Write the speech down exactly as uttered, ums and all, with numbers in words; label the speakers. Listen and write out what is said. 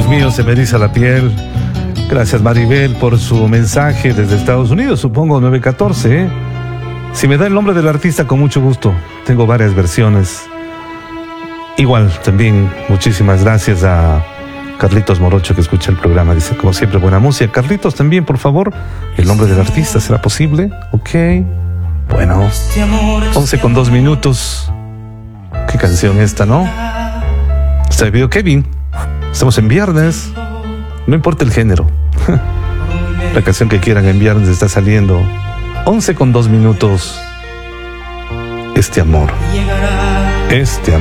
Speaker 1: mío, se me eriza la piel. Gracias, Maribel, por su mensaje desde Estados Unidos, supongo nueve catorce, ¿eh? Si me da el nombre del artista, con mucho gusto. Tengo varias versiones. Igual, también, muchísimas gracias a Carlitos Morocho, que escucha el programa. Dice, como siempre, buena música. Carlitos, también, por favor, el nombre del artista, ¿será posible? Ok. Bueno, once con dos minutos. Qué canción esta, ¿no? Está el video Kevin. Estamos en viernes. No importa el género. La canción que quieran en viernes está saliendo. once con dos minutos. Este amor. Este amor.